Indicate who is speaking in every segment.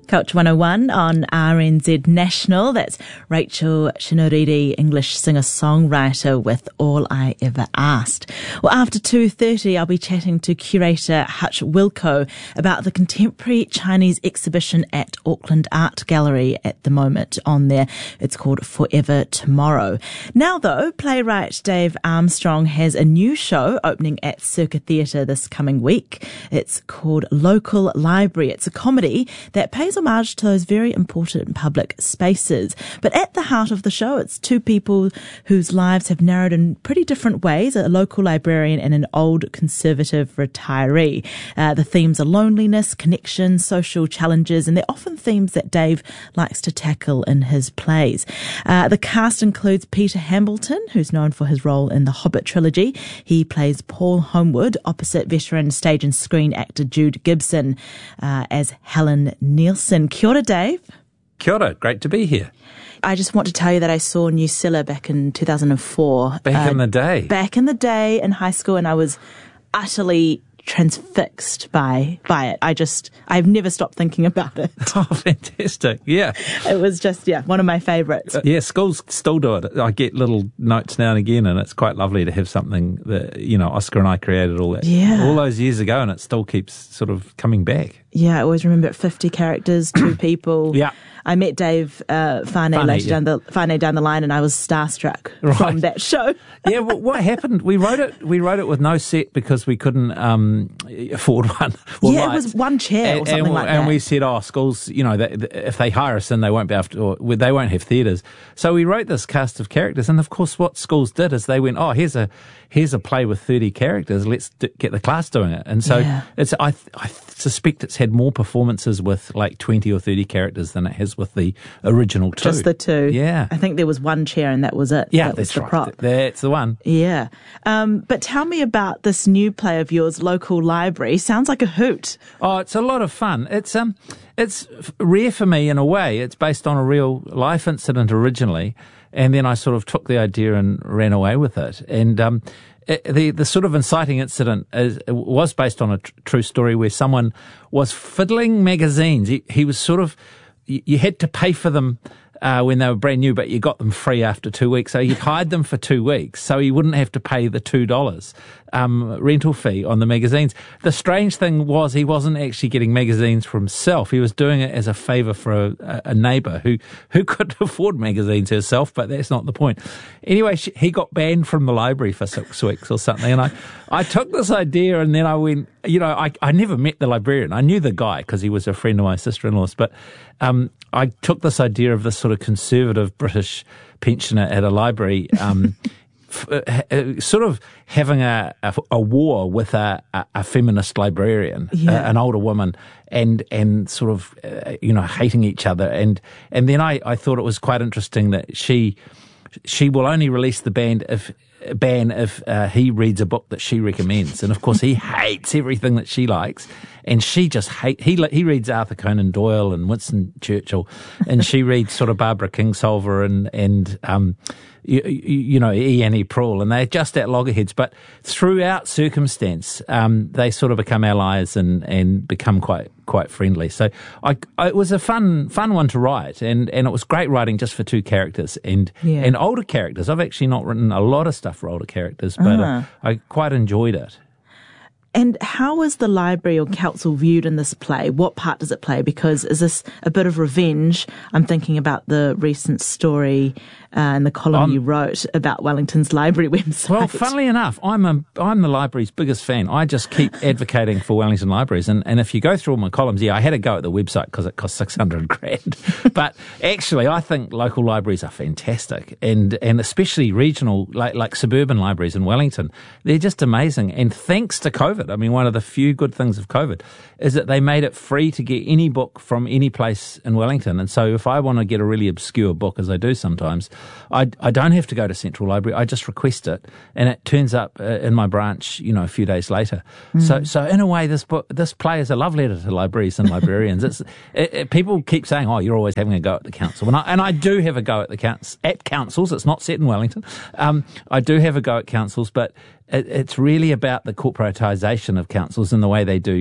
Speaker 1: Culture 101 on RNZ National. That's Rachel Shinuriri, English singer-songwriter with All I Ever Asked. Well, after 2:30, I'll be chatting to curator Hutch Wilco about the contemporary Chinese exhibition at Auckland Art Gallery at the moment on there. It's called Forever Tomorrow. Now, though, playwright Dave Armstrong has a new show opening at Circa Theatre this coming week. It's called Local Library. It's a comedy that pays homage to those very important public spaces. But at the heart of the show, it's two people whose lives have narrowed in pretty different ways, a local librarian and an old conservative retiree. The themes are loneliness, connection, social challenges, and they're often themes that Dave likes to tackle in his plays. The cast includes Peter Hambleton, who's known for his role in the Hobbit trilogy. He plays Paul Homewood, opposite veteran stage and screen actor Jude Gibson as Helen Nielsen. Kia ora, Dave.
Speaker 2: Kia ora, great to be here.
Speaker 1: I just want to tell you that I saw Newsilla back in 2004.
Speaker 2: Back in the day.
Speaker 1: Back in the day in high school, and I was utterly transfixed by it. I've never stopped thinking about it.
Speaker 2: Oh, fantastic. Yeah.
Speaker 1: It was just, one of my favourites.
Speaker 2: Yeah, schools still do it. I get little notes now and again, and it's quite lovely to have something that, Oscar and I created all those years ago, and it still keeps sort of coming back.
Speaker 1: Yeah, I always remember 50 characters, 2 people.
Speaker 2: Yeah.
Speaker 1: I met Dave Farnay down the line, and I was starstruck from that show.
Speaker 2: Yeah, well, what happened? We wrote it with no set because we couldn't afford one.
Speaker 1: It was one chair or something like that.
Speaker 2: And we said, schools, if they hire us in, they won't be able to, or they won't have theatres. So we wrote this cast of characters, and of course, what schools did is they went, here's a play with 30 characters. Let's get the class doing it. And so I suspect it's had more performances with like 20 or 30 characters than it has with the original 2.
Speaker 1: Just the 2.
Speaker 2: Yeah.
Speaker 1: I think there was one chair and that was it.
Speaker 2: Yeah,
Speaker 1: that's
Speaker 2: right.
Speaker 1: Prop.
Speaker 2: That's the one.
Speaker 1: Yeah. But tell me about this new play of yours, Local Library. Sounds like a hoot.
Speaker 2: Oh, it's a lot of fun. It's rare for me in a way. It's based on a real life incident originally, and then I sort of took the idea and ran away with it. And the sort of inciting incident was based on a true story where someone was fiddling magazines. He was sort of, you had to pay for them when they were brand new, but you got them free after 2 weeks. So he'd hide them for 2 weeks so he wouldn't have to pay the $2 rental fee on the magazines. The strange thing was he wasn't actually getting magazines for himself. He was doing it as a favour for a neighbour who could afford magazines herself, but that's not the point. Anyway, he got banned from the library for 6 weeks or something, and I took this idea and then I went, I never met the librarian. I knew the guy because he was a friend of my sister-in-law's, but I took this idea of this sort of conservative British pensioner at a library, sort of having a war with a feminist librarian, an older woman, and sort of hating each other, and then I thought it was quite interesting that she will only release the ban if he reads a book that she recommends, and of course he hates everything that she likes, and she just he reads Arthur Conan Doyle and Winston Churchill, and she reads sort of Barbara Kingsolver and E. Annie Proulx, and they're just at loggerheads, but throughout circumstance, they sort of become allies and become quite friendly. So it was a fun one to write, and it was great writing just for 2 characters and older characters. I've actually not written a lot of stuff for older characters, but I quite enjoyed it.
Speaker 1: And how is the library or council viewed in this play? What part does it play? Because is this a bit of revenge? I'm thinking about the recent story in the column you wrote about Wellington's library website.
Speaker 2: Well, funnily enough, I'm the library's biggest fan. I just keep advocating for Wellington libraries, and if you go through all my columns, I had to go at the website because it cost $600,000. But actually, I think local libraries are fantastic, and especially regional, like suburban libraries in Wellington. They're just amazing. And thanks to COVID, I mean, one of the few good things of COVID is that they made it free to get any book from any place in Wellington. And so if I want to get a really obscure book, as I do sometimes, I don't have to go to Central Library. I just request it, and it turns up in my branch, a few days later. So in a way, this play is a love letter to libraries and librarians. People keep saying, "Oh, you're always having a go at the council," and I do have a go at councils. It's not set in Wellington. I do have a go at councils, but it's really about the corporatisation of councils and the way they do,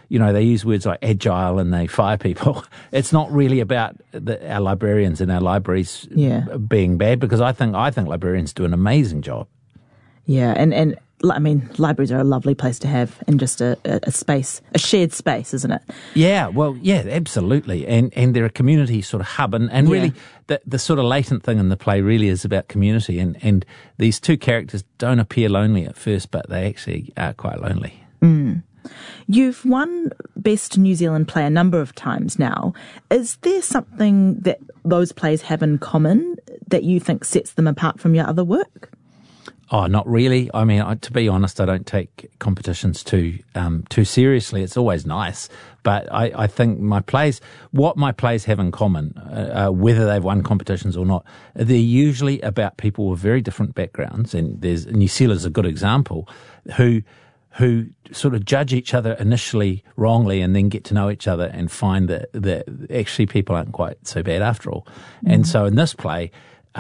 Speaker 2: they use words like agile and they fire people. It's not really about our librarians and our libraries being bad, because I think librarians do an amazing job.
Speaker 1: Yeah, and I mean, libraries are a lovely place to have, and just a space, a shared space, isn't it?
Speaker 2: Yeah, well, yeah, absolutely. And they're a community sort of hub. And really, the sort of latent thing in the play really is about community. And these two characters don't appear lonely at first, but they actually are quite lonely.
Speaker 1: Mm. You've won Best New Zealand Play a number of times now. Is there something that those plays have in common that you think sets them apart from your other work?
Speaker 2: Oh, not really. I mean, to be honest, I don't take competitions too seriously. It's always nice, but I think what my plays have in common, whether they've won competitions or not, they're usually about people with very different backgrounds. And New Zealand's a good example, who sort of judge each other initially wrongly and then get to know each other and find that actually people aren't quite so bad after all. Mm. And so in this play,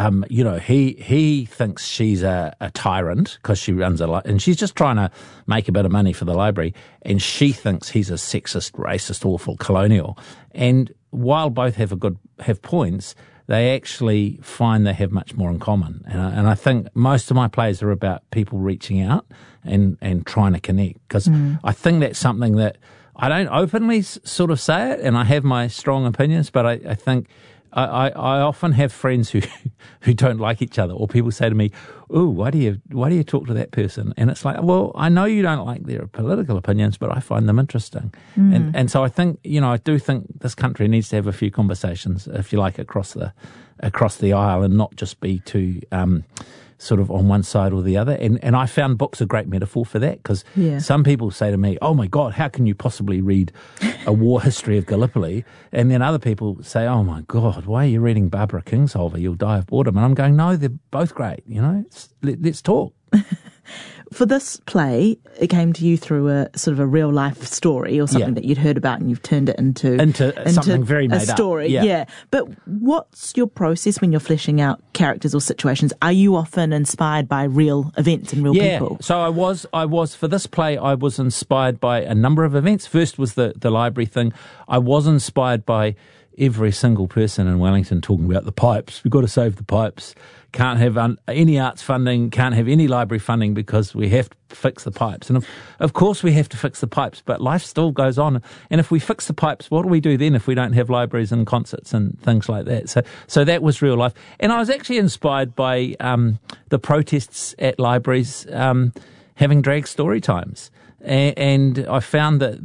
Speaker 2: he thinks she's a tyrant because she runs and she's just trying to make a bit of money for the library, and she thinks he's a sexist, racist, awful colonial. And while both have points, they actually find they have much more in common. And I think most of my plays are about people reaching out and trying to connect, because I think that's something that I don't openly sort of say it, and I have my strong opinions, but I think I often have friends who don't like each other, or people say to me, "Ooh, why do you talk to that person?" And it's like, well, I know you don't like their political opinions, but I find them interesting. And so I think, I do think this country needs to have a few conversations, if you like, across the aisle, and not just be too sort of on one side or the other. And I found books a great metaphor for that, because some people say to me, "Oh my God, how can you possibly read a war history of Gallipoli?" And then other people say, "Oh my God, why are you reading Barbara Kingsolver? You'll die of boredom." And I'm going, no, they're both great. Let's talk.
Speaker 1: For this play, it came to you through a sort of a real life story, or something that you'd heard about, and you've turned it into
Speaker 2: something very made
Speaker 1: a story.
Speaker 2: Up. Yeah.
Speaker 1: But what's your process when you're fleshing out characters or situations? Are you often inspired by real events and real people?
Speaker 2: So I was for this play, I was inspired by a number of events. First was the library thing. I was inspired by every single person in Wellington talking about the pipes. We've got to save the pipes. Can't have any arts funding, can't have any library funding because we have to fix the pipes. And of course we have to fix the pipes, but life still goes on. And if we fix the pipes, what do we do then if we don't have libraries and concerts and things like that? So that was real life. And I was actually inspired by the protests at libraries having drag story times. And I found that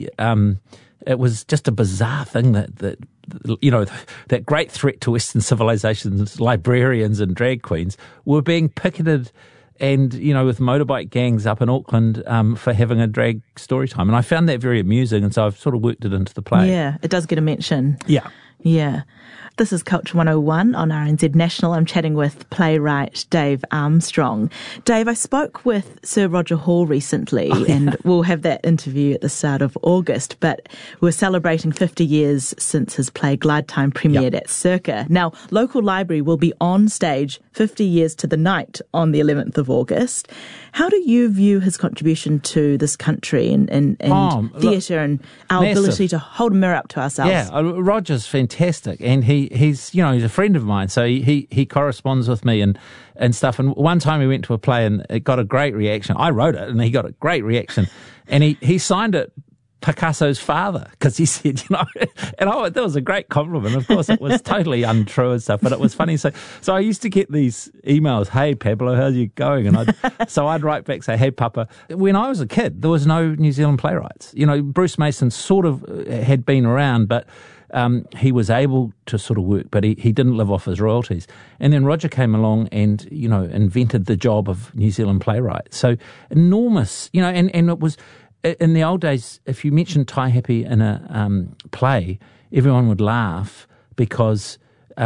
Speaker 2: it was just a bizarre thing that great threat to Western civilization's librarians and drag queens were being picketed and, with motorbike gangs up in Auckland for having a drag story time. And I found that very amusing, and so I've sort of worked it into the play.
Speaker 1: Yeah, it does get a mention.
Speaker 2: Yeah.
Speaker 1: Yeah. This is Culture 101 on RNZ National. I'm chatting with playwright Dave Armstrong. Dave, I spoke with Sir Roger Hall recently, and we'll have that interview at the start of August, but we're celebrating 50 years since his play Glide Time premiered at Circa. Now, local library will be on stage 50 years to the night on the 11th of August. How do you view his contribution to this country and theatre and our ability to hold a mirror up to ourselves?
Speaker 2: Yeah, Roger's fantastic, and he's a friend of mine, so he corresponds with me and stuff. And one time we went to a play and it got a great reaction. I wrote it and he got a great reaction, and he signed it Picasso's father, because he said, and that was a great compliment. Of course, it was totally untrue and stuff, but it was funny. So I used to get these emails, "Hey, Pablo, how's you going?" And I'd write back, say, "Hey, Papa." When I was a kid, there was no New Zealand playwrights. Bruce Mason sort of had been around, but he was able to sort of work, but he didn't live off his royalties. And then Roger came along and, invented the job of New Zealand playwright. So enormous, and it was, in the old days, if you mentioned Tai Happy in a play, everyone would laugh because,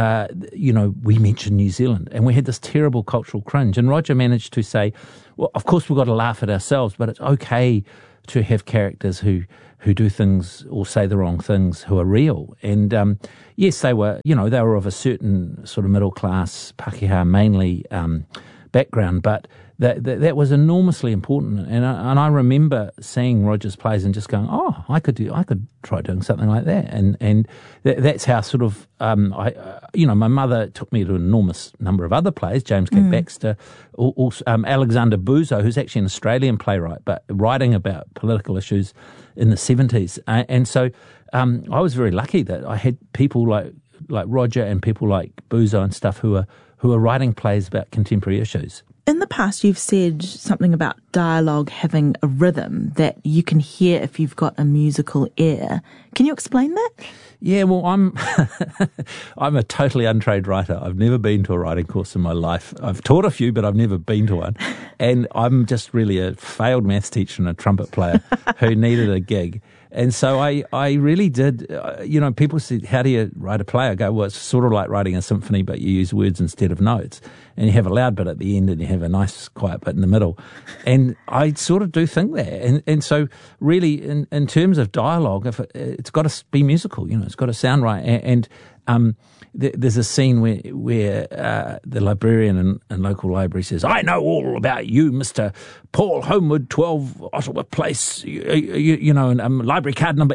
Speaker 2: we mentioned New Zealand, and we had this terrible cultural cringe. And Roger managed to say, well, of course we've got to laugh at ourselves, but it's okay to have characters who do things or say the wrong things who are real. And yes, they were of a certain sort of middle class Pākehā mainly background, but that was enormously important. And I remember seeing Roger's plays and just going, oh, I could try doing something like that. And that's how sort of my mother took me to an enormous number of other plays. James K. Baxter, also, Alexander Buzo, who's actually an Australian playwright, but writing about political issues in the 70s. And so I was very lucky that I had people like Roger and people like Buzo and stuff who are writing plays about contemporary issues.
Speaker 1: In the past, you've said something about dialogue having a rhythm that you can hear if you've got a musical ear. Can you explain that?
Speaker 2: Yeah, well, I'm a totally untrained writer. I've never been to a writing course in my life. I've taught a few, but I've never been to one. And I'm just really a failed maths teacher and a trumpet player who needed a gig. And so I really did, people said, how do you write a play? I go, well, it's sort of like writing a symphony, but you use words instead of notes. And you have a loud bit at the end and you have a nice quiet bit in the middle. And I sort of do think that. And so really in terms of dialogue, it's got to be musical, it's got to sound right. And there's a scene where the librarian in local library says, I know all about you, Mr. Paul Homewood, 12 Ottawa Place, and library card number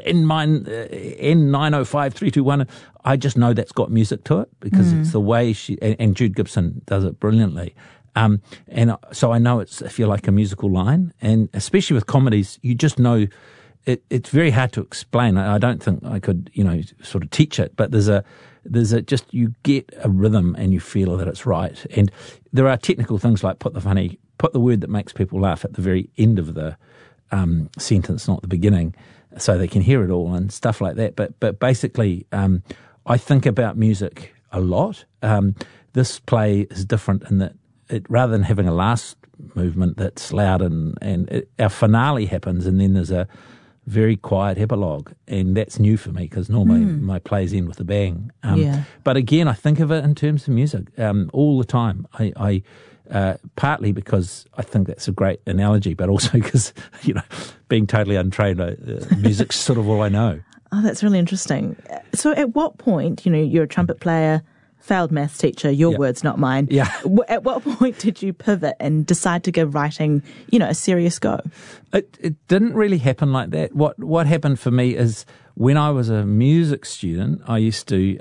Speaker 2: N905321. I just know that's got music to it because it's the way and Jude Gibson does it brilliantly. And so I know it's, if you like, a musical line. And especially with comedies, you just know it's very hard to explain. I don't think I could, sort of teach it, but there's a just, you get a rhythm and you feel that it's right. And there are technical things like put the word that makes people laugh at the very end of the sentence, not the beginning, so they can hear it all and stuff like that. But basically, I think about music a lot. This play is different in that rather than having a last movement that's loud and our finale happens and then there's a very quiet epilogue, and that's new for me because normally my plays end with a bang. But again, I think of it in terms of music all the time. I partly because I think that's a great analogy, but also because being totally untrained, music's sort of all I know.
Speaker 1: Oh, that's really interesting. So, at what point, you're a trumpet player, failed maths teacher, your words, not mine.
Speaker 2: Yeah.
Speaker 1: At what point did you pivot and decide to give writing, a serious go?
Speaker 2: It didn't really happen like that. What happened for me is when I was a music student, I used to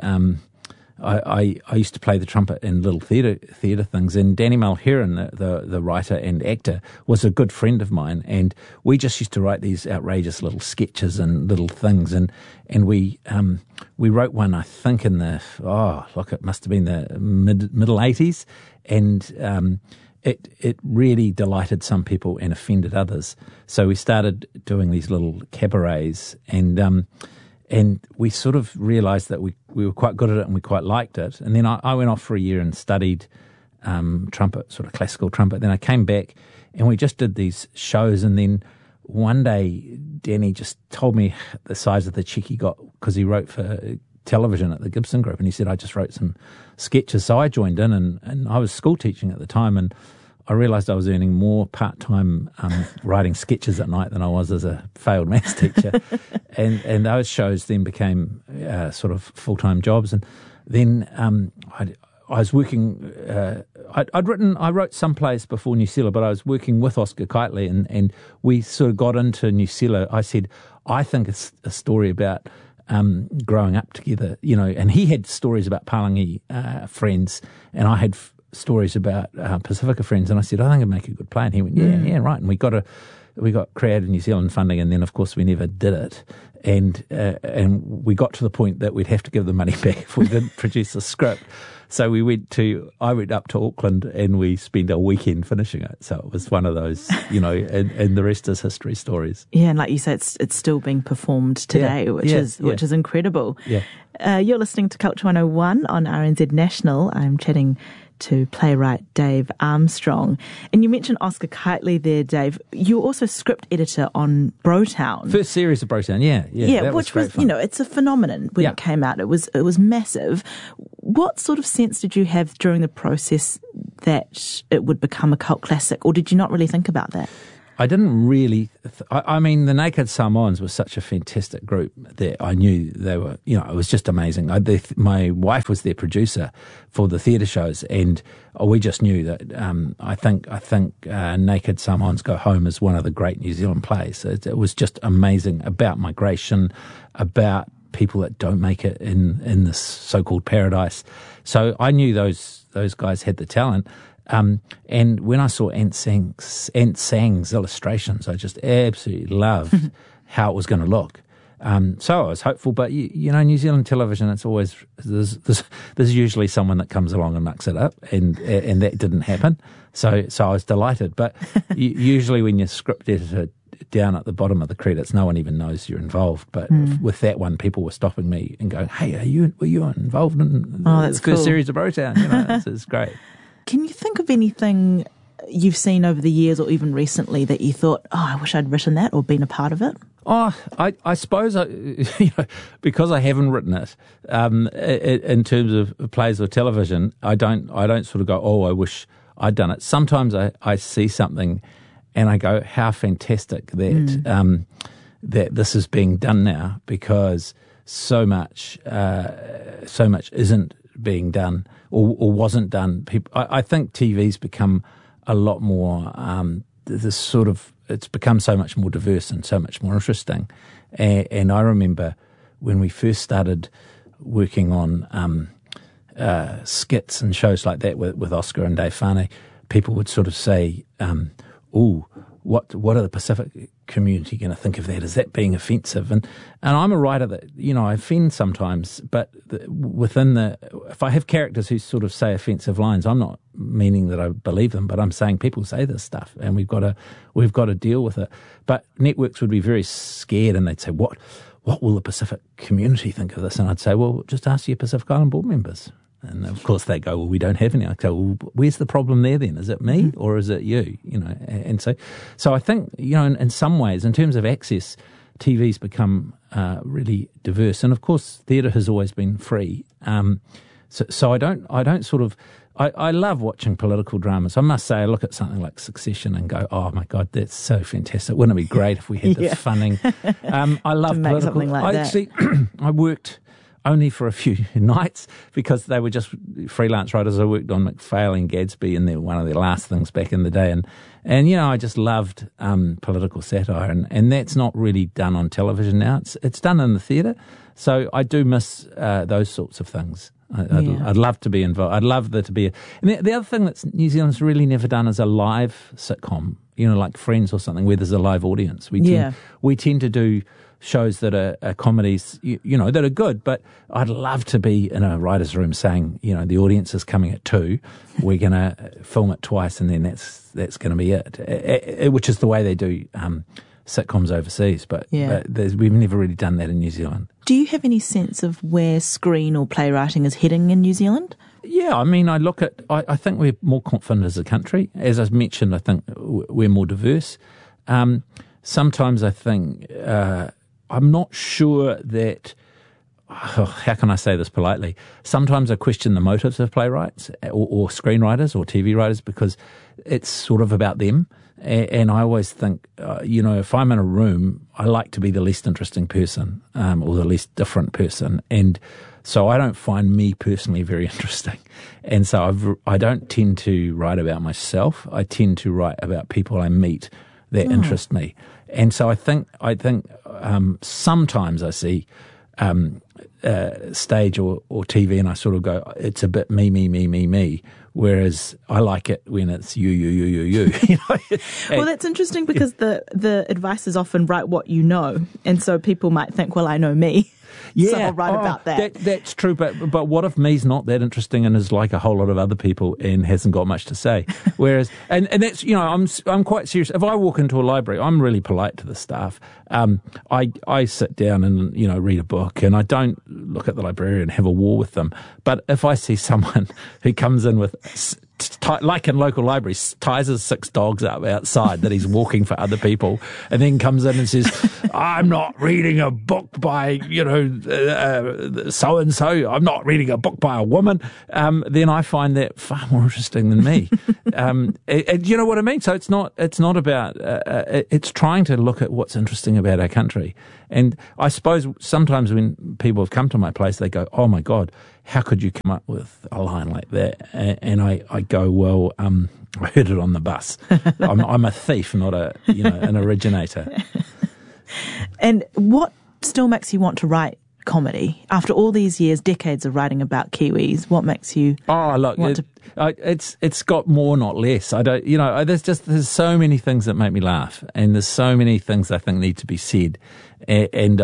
Speaker 2: I used to play the trumpet in little theatre things, and Danny Mulheron, the writer and actor, was a good friend of mine, and we just used to write these outrageous little sketches and little things, and we wrote one, I think, in it must have been the middle 80s, and it really delighted some people and offended others. So we started doing these little cabarets, and we sort of realised that we were quite good at it and we quite liked it. And then I went off for a year and studied trumpet, sort of classical trumpet. Then I came back and we just did these shows. And then one day Danny just told me the size of the cheque he got because he wrote for television at the Gibson Group. And he said, I just wrote some sketches. So I joined in and I was school teaching at the time, and I realised I was earning more part-time writing sketches at night than I was as a failed maths teacher. and those shows then became sort of full-time jobs. And then I was working, I wrote some plays before New Zealand, but I was working with Oscar Kitely, and we sort of got into New Zealand. I said, I think it's a story about growing up together, and he had stories about Palangi friends, and I had stories about Pacifica friends, and I said, I think I'd make a good play. And he went, yeah, right. And we got Creative New Zealand funding, and then of course we never did it. And we got to the point that we'd have to give the money back if we didn't produce a script. So I went up to Auckland and we spent a weekend finishing it. So it was one of those, and the rest is history stories.
Speaker 1: Yeah, and like you said, it's still being performed today, which is incredible.
Speaker 2: Yeah.
Speaker 1: You're listening to Culture 101 on RNZ National. I'm chatting to playwright Dave Armstrong. And you mentioned Oscar Kitely there, Dave. You were also script editor on Brotown.
Speaker 2: First series of Brotown, yeah.
Speaker 1: Which was it's a phenomenon when it came out. It was massive. What sort of sense did you have during the process that it would become a cult classic, or did you not really think about that?
Speaker 2: I didn't really. I mean, the Naked Samoans was such a fantastic group that I knew they were. You know, it was just amazing. My wife was their producer for the theatre shows, and we just knew that. I think Naked Samoans Go Home is one of the great New Zealand plays. It was just amazing about migration, about people that don't make it in this so-called paradise. So I knew those guys had the talent. And when I saw Ant Sang's illustrations, I just absolutely loved how it was going to look. So I was hopeful, but you know, New Zealand television, it's always there's usually someone that comes along and mucks it up, and that didn't happen. So I was delighted. But usually when you're script editor down at the bottom of the credits, no one even knows you're involved. But with that one, people were stopping me and going, "Hey, were you involved in the first series of Brotown?" You know, it's great.
Speaker 1: Can you think of anything you've seen over the years or even recently that you thought, I wish I'd written that or been a part of it?
Speaker 2: Oh, I suppose, because I haven't written it, in terms of plays or television, I don't sort of go, I wish I'd done it. Sometimes I see something and I go, how fantastic that that this is being done now, because so much isn't being done or wasn't done. I think TV's become a lot more it's become so much more diverse and so much more interesting. And I remember when we first started working on skits and shows like that with Oscar and Dave Whānau, people would sort of say, what are the Pacific community going to think of that? Is that being offensive? And I'm a writer that, I offend sometimes, but if I have characters who sort of say offensive lines, I'm not meaning that I believe them, but I'm saying people say this stuff and we've got to deal with it. But networks would be very scared and they'd say, what will the Pacific community think of this? And I'd say, well, just ask your Pacific Island board members. And of course they go, well, we don't have any. I go, well, where's the problem there then? Is it me or is it you? And so I think, in some ways, in terms of access, TV's become really diverse. And of course, theatre has always been free. So I don't sort of, I love watching political dramas. I must say, I look at something like Succession and go, oh my God, that's so fantastic. Wouldn't it be great if we had the funding? I love political.
Speaker 1: Something like that.
Speaker 2: Actually, I worked only for a few nights because they were just freelance writers. I worked on McPhail and Gadsby, and they were one of their last things back in the day. And I just loved political satire, and that's not really done on television now. It's done in the theatre. So I do miss those sorts of things. I'd love to be involved. I'd love there to be and the other thing that New Zealand's really never done is a live sitcom, like Friends or something, where there's a live audience. We tend to do shows that are comedies, that are good, but I'd love to be in a writer's room saying, the audience is coming at 2, we're going to film it twice, and then that's going to be it, which is the way they do sitcoms overseas, but we've never really done that in New Zealand.
Speaker 1: Do you have any sense of where screen or playwriting is heading in New Zealand?
Speaker 2: Yeah, I mean, I think we're more confident as a country. As I mentioned, I think we're more diverse. Sometimes I think, I'm not sure that, how can I say this politely? Sometimes I question the motives of playwrights or screenwriters or TV writers because it's sort of about them. And I always think, if I'm in a room, I like to be the least interesting person or the least different person. And so I don't find me personally very interesting. And so I don't tend to write about myself. I tend to write about people I meet that interest me. And so I think sometimes I see stage or TV and I sort of go, it's a bit me, whereas I like it when it's you.
Speaker 1: Well, that's interesting because the advice is often write what you know. And so people might think, well, I know me.
Speaker 2: Yeah,
Speaker 1: so I'll write about that.
Speaker 2: That's true, but what if me's not that interesting and is like a whole lot of other people and hasn't got much to say? Whereas, and that's, I'm quite serious. If I walk into a library, I'm really polite to the staff. I sit down and, read a book, and I don't look at the librarian and have a war with them. But if I see someone who comes in with like in local libraries, ties his 6 dogs up outside that he's walking for other people, and then comes in and says, I'm not reading a book by, so-and-so, I'm not reading a book by a woman, then I find that far more interesting than me. You know what I mean? So it's not about, it's trying to look at what's interesting about our country. And I suppose sometimes when people have come to my place, they go, oh my God, how could you come up with a line like that? And I go, well, I heard it on the bus. I'm a thief, not an originator.
Speaker 1: And what still makes you want to write comedy after all these years, decades of writing about Kiwis? What makes you?
Speaker 2: Oh, look, it's got more, not less. I don't, there's so many things that make me laugh, and there's so many things I think need to be said, and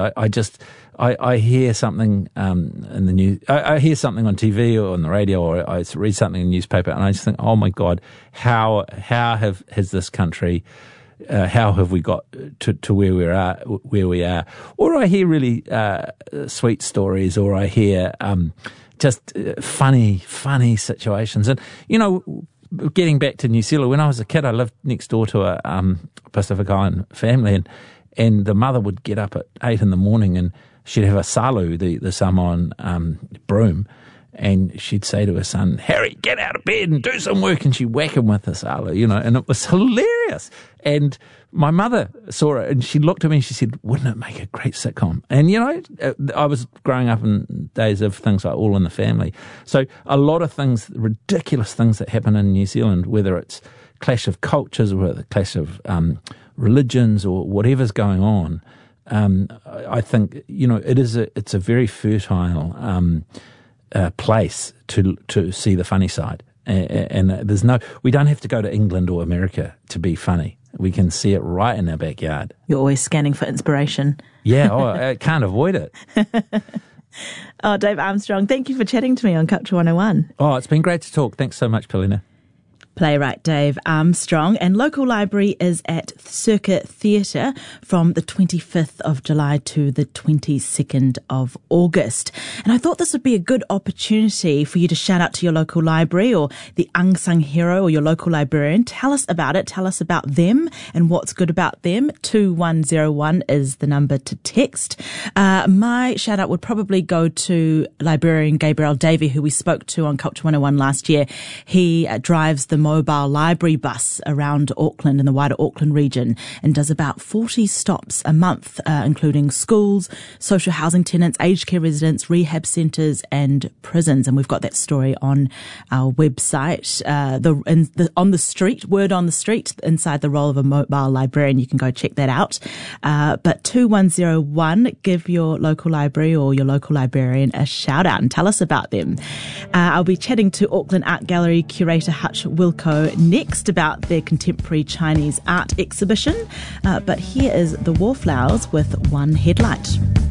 Speaker 2: I hear something in the news. I hear something on TV or on the radio, or I read something in the newspaper, and I just think, oh my God, how has this country? How have we got to where we are? Or I hear really sweet stories, or I hear just funny situations. And getting back to New Zealand, when I was a kid, I lived next door to a Pacific Island family, and the mother would get up at 8 in the morning, and she'd have a salu, the Samoan broom, and she'd say to her son, Harry, get out of bed and do some work, and she'd whack him with the salu, and it was hilarious. And my mother saw it, and she looked at me and she said, wouldn't it make a great sitcom? And, I was growing up in days of things like All in the Family. So a lot of things, ridiculous things that happen in New Zealand, whether it's clash of cultures or the clash of religions or whatever's going on, I think, it's a very fertile place to see the funny side. And we don't have to go to England or America to be funny. We can see it right in our backyard.
Speaker 1: You're always scanning for inspiration.
Speaker 2: Yeah, I can't avoid it.
Speaker 1: Oh, Dave Armstrong, thank you for chatting to me on Culture 101.
Speaker 2: Oh, it's been great to talk. Thanks so much, Paulina.
Speaker 1: Playwright Dave Armstrong, and local library is at Circuit Theatre from the 25th of July to the 22nd of August. And I thought this would be a good opportunity for you to shout out to your local library or the unsung hero or your local librarian. Tell us about it. Tell us about them and what's good about them. 2101 is the number to text. My shout out would probably go to librarian Gabriel Davey, who we spoke to on Culture 101 last year. He drives the mobile library bus around Auckland and the wider Auckland region and does about 40 stops a month, including schools, social housing tenants, aged care residents, rehab centres and prisons. And we've got that story on our website. On the street, word on the street, inside the role of a mobile librarian. You can go check that out. But 2101, give your local library or your local librarian a shout out and tell us about them. I'll be chatting to Auckland Art Gallery curator Hutch Wilco next about their contemporary Chinese art exhibition. But here is the Wallflowers with One Headlight.